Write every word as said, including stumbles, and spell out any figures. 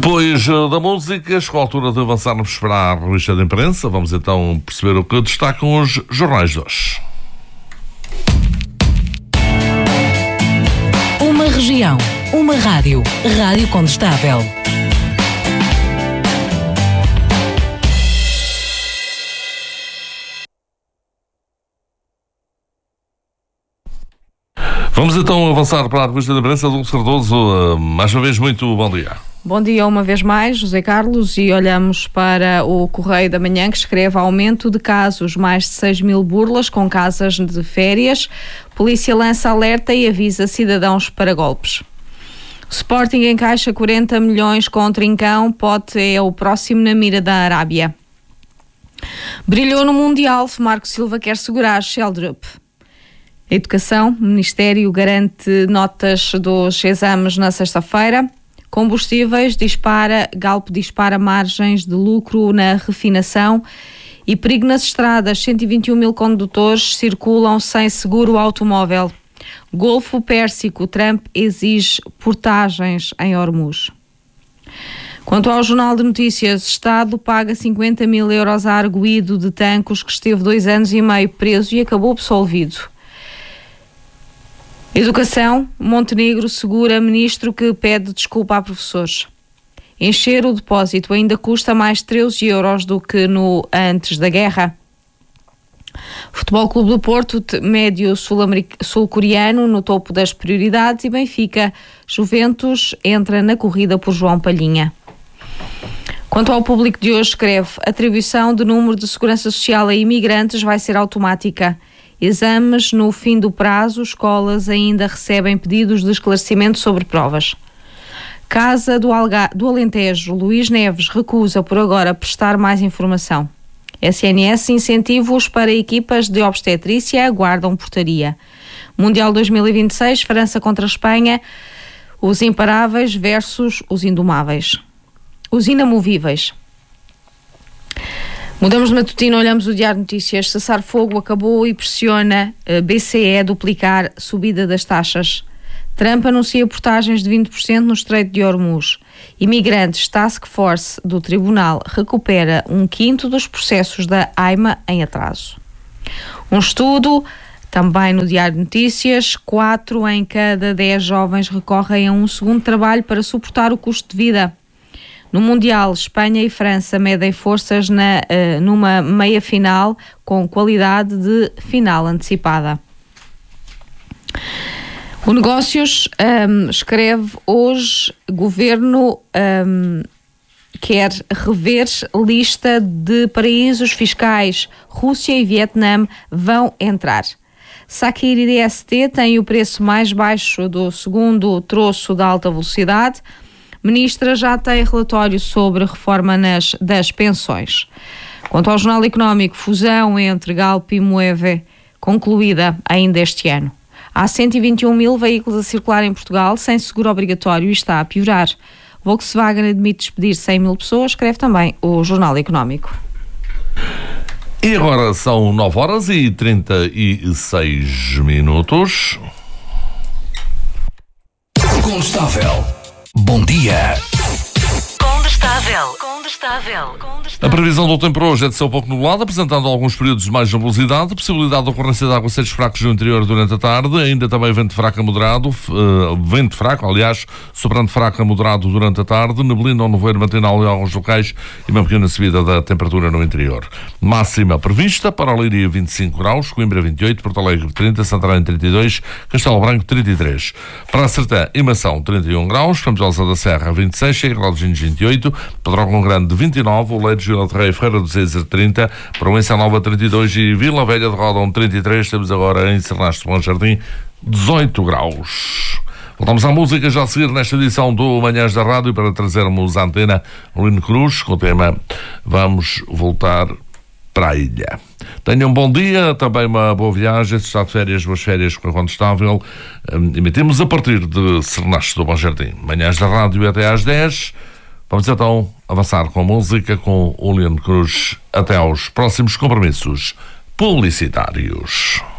Depois da música, chegou a altura de avançarmos para a revista de imprensa. Vamos então perceber o que destacam os jornais de hoje. Uma região, uma rádio, Rádio Condestável. Vamos então avançar para a revista de imprensa. Dulce Cardoso, mais uma vez, muito bom dia. Bom dia uma vez mais, José Carlos, e olhamos para o Correio da Manhã, que escreve: aumento de casos, mais de seis mil burlas com casas de férias. Polícia lança alerta e avisa cidadãos para golpes. Sporting encaixa quarenta milhões com Trincão, Pote é o próximo na mira da Arábia. Brilhou no Mundial, Marco Silva quer segurar Sheldrup. Educação, Ministério garante notas dos exames na sexta-feira. Combustíveis, dispara, Galp dispara margens de lucro na refinação. E perigo nas estradas, cento e vinte e um mil condutores circulam sem seguro automóvel. Golfo Pérsico, Trump exige portagens em Hormuz. Quanto ao Jornal de Notícias, Estado paga cinquenta mil euros a arguido de Tancos, que esteve dois anos e meio preso e acabou absolvido. Educação, Montenegro segura ministro que pede desculpa a professores. Encher o depósito ainda custa mais treze euros do que no antes da guerra. Futebol Clube do Porto, médio sul-coreano no topo das prioridades, e Benfica, Juventus entra na corrida por João Palhinha. Quanto ao Público de hoje, escreve: atribuição de número de segurança social a imigrantes vai ser automática. Exames no fim do prazo, escolas ainda recebem pedidos de esclarecimento sobre provas. Casa do, Alga, do Alentejo, Luís Neves recusa por agora prestar mais informação. S N S incentivos para equipas de obstetrícia aguardam portaria. Mundial dois mil e vinte e seis, França contra Espanha, os imparáveis versus os indomáveis. Os inamovíveis. Mudamos de matutino, olhamos o Diário de Notícias. Cessar fogo acabou e pressiona B C E a duplicar subida das taxas. Trump anuncia portagens de vinte por cento no Estreito de Hormuz. Imigrantes, Task Force do Tribunal recupera um quinto dos processos da A I M A em atraso. Um estudo, também no Diário de Notícias: quatro em cada dez jovens recorrem a um segundo trabalho para suportar o custo de vida. No Mundial, Espanha e França medem forças na, uh, numa meia-final com qualidade de final antecipada. O Negócios um, escreve hoje: governo um, quer rever lista de paraísos fiscais. Rússia e Vietnã vão entrar. Saqueir I D S T tem o preço mais baixo do segundo troço da alta velocidade. Ministra já tem relatório sobre reforma nas, das pensões. Quanto ao Jornal Económico, fusão entre Galp e Moeve concluída ainda este ano. Há cento e vinte e um mil veículos a circular em Portugal sem seguro obrigatório e está a piorar. Volkswagen admite despedir cem mil pessoas, escreve também o Jornal Económico. E agora são nove horas e trinta e seis minutos. Condestável. Bom dia. Condestável. Condestável. A previsão do tempo para hoje é de céu pouco nublado, apresentando alguns períodos de mais nebulosidade, possibilidade de ocorrência de aguaceiros fracos no interior durante a tarde, ainda também vento fraco a moderado, uh, vento fraco, aliás, soprando fraco a moderado durante a tarde, neblina ou nevoeiro matinal em alguns locais e uma pequena subida da temperatura no interior. Máxima prevista para a Leiria vinte e cinco graus, Coimbra vinte e oito, Porto Alegre trinta, Santarém trinta e dois, Castelo Branco trinta e três. Para a Sertã e Mação trinta e um graus, Campos da Serra vinte e seis, Chega Grauzinhos vinte e oito, Pedrógão Grande vinte e nove, Oleiros, Vila de Rei, Feira dos Zezer trinta, Proença Nova trinta e dois e Vila Velha de Rodão trinta e três. Temos agora em Sernaste Bom Jardim dezoito graus. Voltamos à música já a seguir nesta edição do Manhãs da Rádio para trazermos a antena Lino Cruz com o tema Vamos Voltar para a Ilha. Tenham um bom dia, também uma boa viagem. Se está de férias, boas férias com a Condestável. Emitimos a partir de Sernaste do Bom Jardim. Manhãs da Rádio até às dez. Vamos então avançar com a música com o Lino Cruz até aos próximos compromissos publicitários.